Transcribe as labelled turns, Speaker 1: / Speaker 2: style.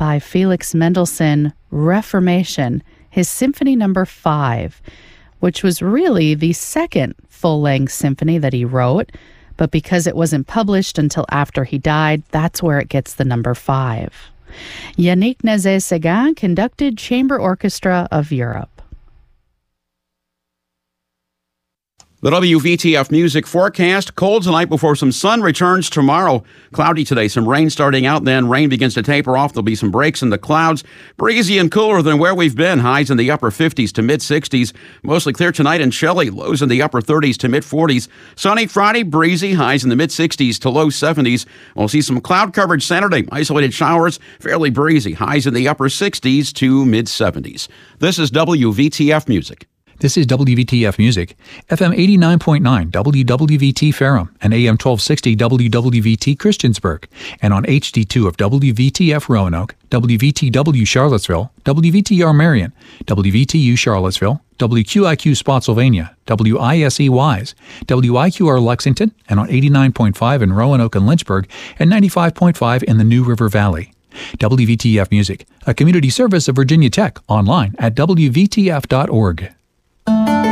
Speaker 1: by Felix Mendelssohn, Reformation, his Symphony No. 5, which was really the second full-length symphony that he wrote, but because it wasn't published until after he died, that's where it gets the number 5. Yannick Nézet-Séguin conducted Chamber Orchestra of Europe.
Speaker 2: The WVTF music forecast: cold tonight before some sun returns tomorrow. Cloudy today, some rain starting out, then rain begins to taper off. There'll be some breaks in the clouds. Breezy and cooler than where we've been. Highs in the upper 50s to mid-60s. Mostly clear tonight and chilly. Lows in the upper 30s to mid-40s. Sunny Friday, breezy. Highs in the mid-60s to low 70s. We'll see some cloud coverage Saturday. Isolated showers, fairly breezy. Highs in the upper 60s to mid-70s. This is WVTF Music.
Speaker 3: This is WVTF Music, FM 89.9 WWVT Ferrum and AM 1260 WWVT Christiansburg, and on HD2 of WVTF Roanoke, WVTW Charlottesville, WVTR Marion, WVTU Charlottesville, WQIQ Spotsylvania, WISE Wise, WIQR Lexington, and on 89.5 in Roanoke and Lynchburg, and 95.5 in the New River Valley. WVTF Music, a community service of Virginia Tech, online at WVTF.org.